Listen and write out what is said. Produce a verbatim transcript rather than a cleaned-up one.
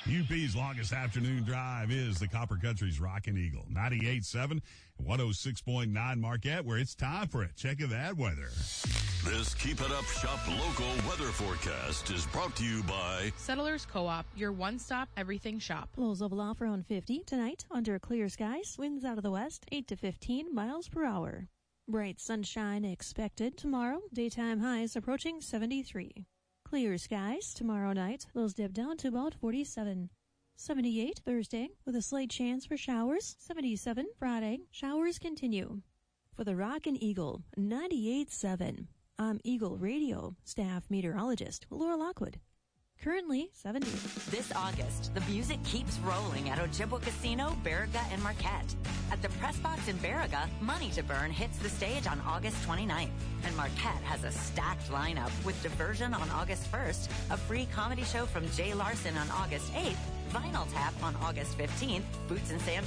U P's longest afternoon drive is the Copper Country's Rockin' Eagle. ninety-eight point seven and one oh six point nine Marquette, where it's time for a check of that weather. This Keep It Up Shop local weather forecast is brought to you by Settlers Co-op, your one-stop everything shop. Lows level off around fifty tonight under clear skies. Winds out of the west, eight to fifteen miles per hour. Bright sunshine expected tomorrow. Daytime highs approaching seventy-three. Clear skies tomorrow night. Lows dip down to about forty-seven. seventy-eight Thursday with a slight chance for showers. seventy-seven Friday. Showers continue. For the Rockin' Eagle, ninety-eight point seven. I'm Eagle Radio staff meteorologist Laura Lockwood. Currently seventy. This August, the music keeps rolling at Ojibwa Casino, Baraga, and Marquette. At the Press Box in Baraga, Money to Burn hits the stage on August twenty-ninth. And Marquette has a stacked lineup with Diversion on August first, a free comedy show from Jay Larson on August eighth, Vinyl Tap on August fifteenth, Boots and Sandals